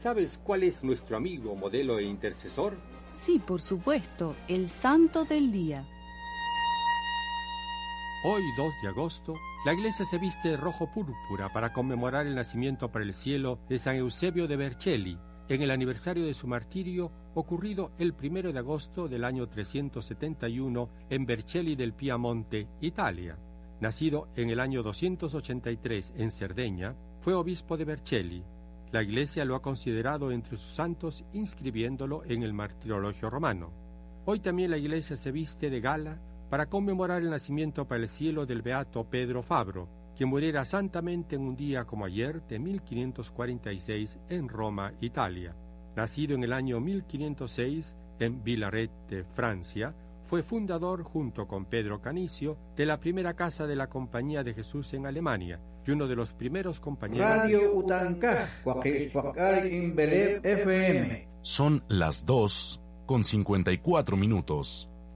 ¿Sabes cuál es nuestro amigo, modelo e intercesor? Sí, por supuesto, el Santo del Día. Hoy, 2 de agosto, la Iglesia se viste de rojo púrpura para conmemorar el nacimiento para el cielo de San Eusebio de Vercelli, en el aniversario de su martirio ocurrido el 1 de agosto del año 371 en Vercelli del Piamonte, Italia. Nacido en el año 283 en Cerdeña, fue obispo de Vercelli. La Iglesia lo ha considerado entre sus santos, inscribiéndolo en el martirologio romano. Hoy también la Iglesia se viste de gala para conmemorar el nacimiento para el cielo del beato Pedro Fabro, quien muriera santamente en un día como ayer de 1546 en Roma, Italia. Nacido en el año 1506 en Villaret, Francia, fue fundador, junto con Pedro Canicio, de la primera casa de la Compañía de Jesús en Alemania y uno de los primeros compañeros. Radio Utancaj, FM. Son las 2:54.